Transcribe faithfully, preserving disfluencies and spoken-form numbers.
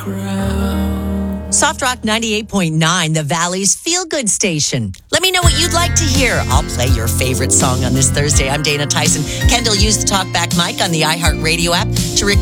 Soft Rock ninety-eight point nine, the Valley's feel-good station. Let me know what you'd like to hear. I'll play your favorite song on this Thursday. I'm Dana Tyson. Kendall used the talkback mic on the iHeartRadio app to record